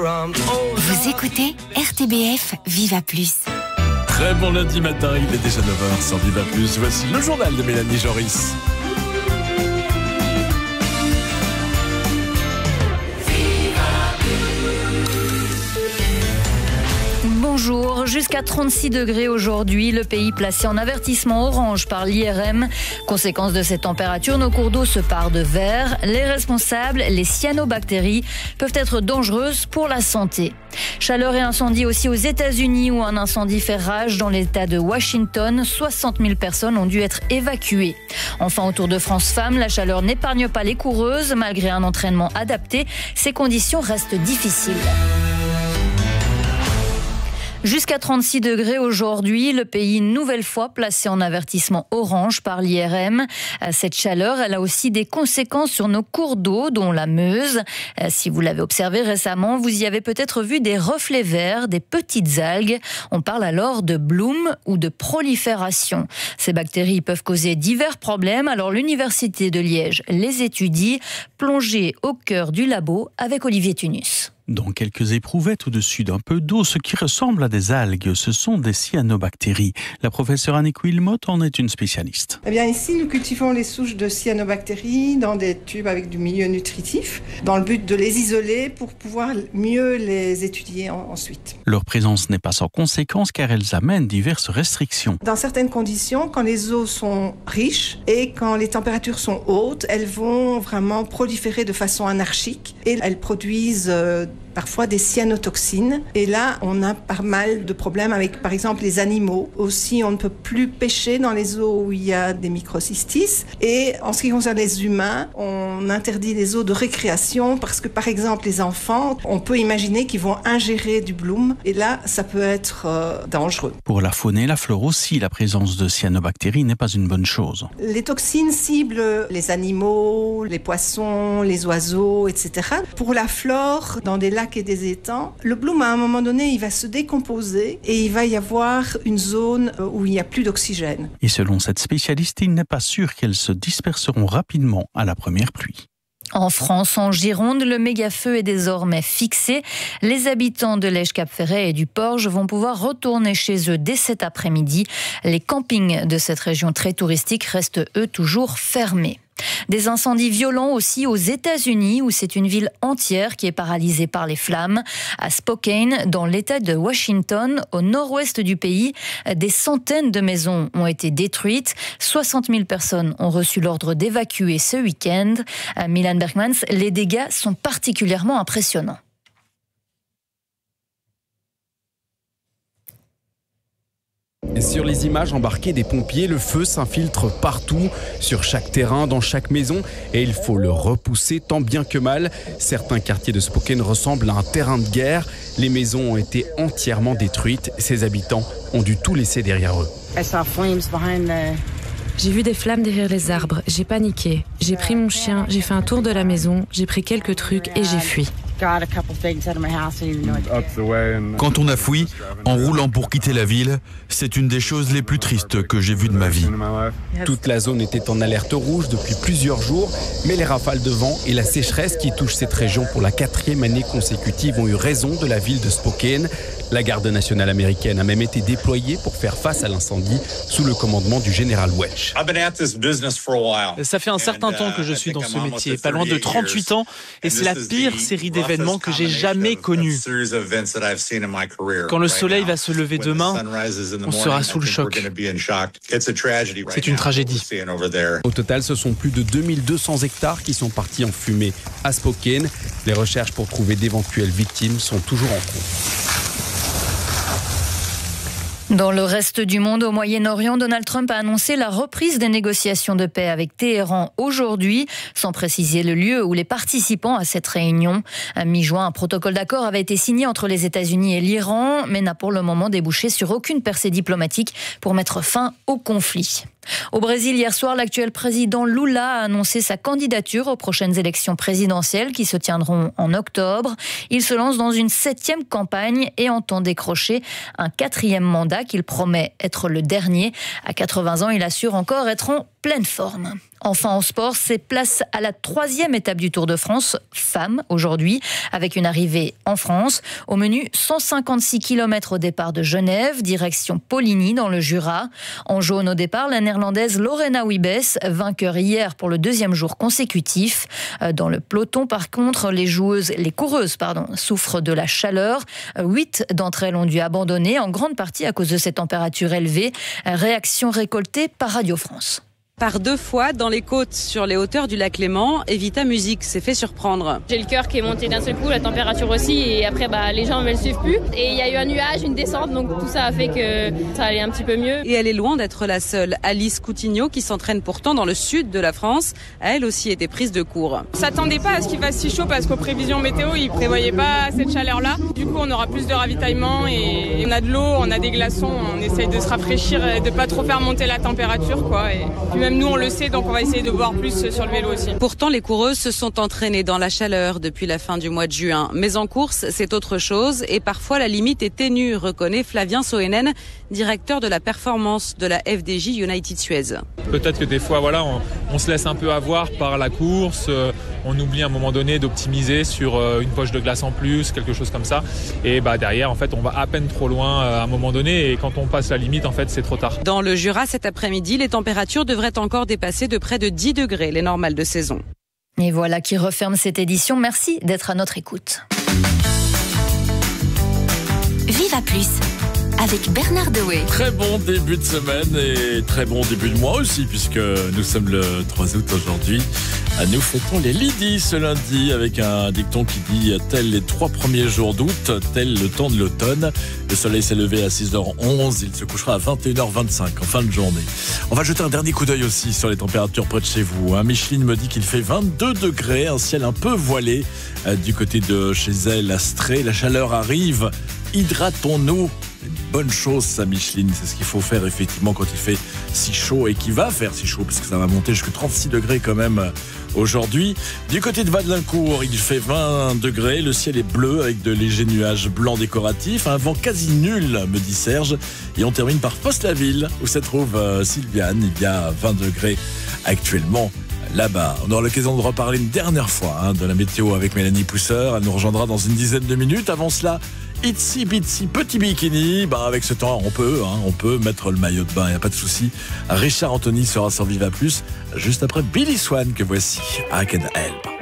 Vous écoutez RTBF Viva Plus. Très bon lundi matin, il est déjà 9h sur Viva Plus. Voici le journal de Mélanie Joris. Bonjour, jusqu'à 36 degrés aujourd'hui, le pays placé en avertissement orange par l'IRM. Conséquence de cette température, nos cours d'eau se parent de vert. Les responsables, les cyanobactéries, peuvent être dangereuses pour la santé. Chaleur et incendie aussi aux États-Unis où un incendie fait rage dans l'État de Washington. 60 000 personnes ont dû être évacuées. Enfin, au Tour de France Femmes, la chaleur n'épargne pas les coureuses. Malgré un entraînement adapté, ces conditions restent difficiles. Jusqu'à 36 degrés aujourd'hui, le pays une nouvelle fois placé en avertissement orange par l'IRM. Cette chaleur, elle a aussi des conséquences sur nos cours d'eau, dont la Meuse. Si vous l'avez observé récemment, vous y avez peut-être vu des reflets verts, des petites algues. On parle alors de bloom ou de prolifération. Ces bactéries peuvent causer divers problèmes, alors l'Université de Liège les étudie. Plongez au cœur du labo avec Olivier Tunus. Dans quelques éprouvettes au-dessus d'un peu d'eau, ce qui ressemble à des algues, ce sont des cyanobactéries. La professeure Annick Wilmot en est une spécialiste. Eh bien ici, nous cultivons les souches de cyanobactéries dans des tubes avec du milieu nutritif, dans le but de les isoler pour pouvoir mieux les étudier ensuite. Leur présence n'est pas sans conséquence car elles amènent diverses restrictions. Dans certaines conditions, quand les eaux sont riches et quand les températures sont hautes, elles vont vraiment proliférer de façon anarchique et elles produisent parfois des cyanotoxines. Et là, on a pas mal de problèmes avec, par exemple, les animaux. Aussi, on ne peut plus pêcher dans les eaux où il y a des microcystis. Et en ce qui concerne les humains, on interdit les eaux de récréation parce que, par exemple, les enfants, on peut imaginer qu'ils vont ingérer du bloom. Et là, ça peut être dangereux. Pour la faune et la flore aussi, la présence de cyanobactéries n'est pas une bonne chose. Les toxines ciblent les animaux, les poissons, les oiseaux, etc. Pour la flore, dans des lacs et des étangs, le bloom, à un moment donné, il va se décomposer et il va y avoir une zone où il n'y a plus d'oxygène. Et selon cette spécialiste, il n'est pas sûr qu'elles se disperseront rapidement à la première pluie. En France, en Gironde, le méga-feu est désormais fixé. Les habitants de Lège-Cap-Ferret et du Porge vont pouvoir retourner chez eux dès cet après-midi. Les campings de cette région très touristique restent, eux, toujours fermés. Des incendies violents aussi aux États-Unis où c'est une ville entière qui est paralysée par les flammes. À Spokane, dans l'État de Washington, au nord-ouest du pays, des centaines de maisons ont été détruites. 60 000 personnes ont reçu l'ordre d'évacuer ce week-end. À Milan Bergmans, les dégâts sont particulièrement impressionnants. Sur les images embarquées des pompiers, le feu s'infiltre partout, sur chaque terrain, dans chaque maison, et il faut le repousser tant bien que mal. Certains quartiers de Spokane ressemblent à un terrain de guerre. Les maisons ont été entièrement détruites. Ses habitants ont dû tout laisser derrière eux. J'ai vu des flammes derrière les arbres, j'ai paniqué. J'ai pris mon chien, j'ai fait un tour de la maison, j'ai pris quelques trucs et j'ai fui. Quand on a fui, en roulant pour quitter la ville, c'est une des choses les plus tristes que j'ai vues de ma vie. Toute la zone était en alerte rouge depuis plusieurs jours, mais les rafales de vent et la sécheresse qui touchent cette région pour la 4e année consécutive ont eu raison de la ville de Spokane. La garde nationale américaine a même été déployée pour faire face à l'incendie sous le commandement du général Welch. Ça fait un certain temps que je suis dans ce métier, pas loin de 38 ans, et c'est la pire série d'événements que j'ai jamais connue. Quand le soleil va se lever demain, on sera sous le choc. C'est une tragédie. Au total, ce sont plus de 2200 hectares qui sont partis en fumée à Spokane. Les recherches pour trouver d'éventuelles victimes sont toujours en cours. Dans le reste du monde, au Moyen-Orient, Donald Trump a annoncé la reprise des négociations de paix avec Téhéran aujourd'hui, sans préciser le lieu où les participants à cette réunion. À mi-juin, un protocole d'accord avait été signé entre les États-Unis et l'Iran, mais n'a pour le moment débouché sur aucune percée diplomatique pour mettre fin au conflit. Au Brésil, hier soir, l'actuel président Lula a annoncé sa candidature aux prochaines élections présidentielles qui se tiendront en octobre. Il se lance dans une 7e campagne et entend décrocher un 4e mandat qu'il promet être le dernier. À 80 ans, il assure encore être en pleine forme. Enfin en sport, c'est place à la 3e étape du Tour de France, femmes aujourd'hui, avec une arrivée en France. Au menu, 156 km au départ de Genève, direction Poligny dans le Jura. En jaune au départ, la néerlandaise Lorena Wiebes, vainqueur hier pour le 2e jour consécutif. Dans le peloton, par contre, les coureuses souffrent de la chaleur. 8 d'entre elles ont dû abandonner, en grande partie à cause de ces températures élevées. Réaction récoltée par Radio France. Par 2 fois, dans les côtes, sur les hauteurs du lac Léman, Evita Musique s'est fait surprendre. J'ai le cœur qui est monté d'un seul coup, la température aussi, et après les jambes elles suivent plus. Et il y a eu un nuage, une descente, donc tout ça a fait que ça allait un petit peu mieux. Et elle est loin d'être la seule. Alice Coutinho, qui s'entraîne pourtant dans le sud de la France, a elle aussi été prise de court. On s'attendait pas à ce qu'il fasse si chaud parce qu'aux prévisions météo, ils prévoyaient pas cette chaleur-là. Du coup, on aura plus de ravitaillement et on a de l'eau, on a des glaçons, on essaye de se rafraîchir et de pas trop faire monter la température, quoi. Et puis même nous, on le sait, donc on va essayer de boire plus sur le vélo aussi. Pourtant, les coureuses se sont entraînées dans la chaleur depuis la fin du mois de juin. Mais en course, c'est autre chose et parfois la limite est ténue, reconnaît Flavien Soenen, directeur de la performance de la FDJ United Suez. Peut-être que des fois, on se laisse un peu avoir par la course, on oublie à un moment donné d'optimiser sur une poche de glace en plus, quelque chose comme ça. Et derrière, en fait, on va à peine trop loin à un moment donné et quand on passe la limite, en fait, c'est trop tard. Dans le Jura, cet après-midi, les températures devraient encore dépasser de près de 10 degrés les normales de saison. Et voilà qui referme cette édition. Merci d'être à notre écoute. Viva Plus avec Bernard Dewey. Très bon début de semaine et très bon début de mois aussi, puisque nous sommes le 3 août aujourd'hui. Nous fêtons les Lydie ce lundi avec un dicton qui dit « Tel les 3 premiers jours d'août, tel le temps de l'automne ». Le soleil s'est levé à 6h11, il se couchera à 21h25 en fin de journée. On va jeter un dernier coup d'œil aussi sur les températures près de chez vous. Micheline me dit qu'il fait 22 degrés, un ciel un peu voilé du côté de chez elle, à Stré. La chaleur arrive, hydratons-nous. Une bonne chose ça, Micheline, c'est ce qu'il faut faire effectivement quand il fait si chaud et qu'il va faire si chaud, parce que ça va monter jusqu'à 36 degrés quand même aujourd'hui. Du côté de Vadelincourt, il fait 20 degrés, le ciel est bleu avec de légers nuages blancs décoratifs, un vent quasi nul, me dit Serge. Et on termine par Fosse-la-Ville, où se trouve Sylviane, il y a 20 degrés actuellement. Là-bas, on aura l'occasion de reparler une dernière fois de la météo avec Mélanie Pousseur. Elle nous rejoindra dans une dizaine de minutes. Avant cela, Itsy Bitsy petit bikini. Avec ce temps, on peut mettre le maillot de bain, il n'y a pas de souci. Richard Anthony sera sur Viva Plus juste après Billy Swan que voici. I Can Help.